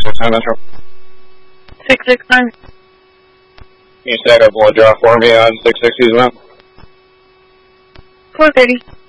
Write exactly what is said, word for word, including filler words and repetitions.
six nine Metro. six six nine. Can you stack up blood draw for me on six sixty as well? four thirty.